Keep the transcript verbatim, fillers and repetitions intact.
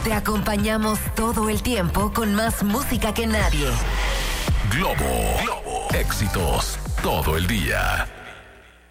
Te acompañamos todo el tiempo con más música que nadie. Globo. Globo. Éxitos todo el día.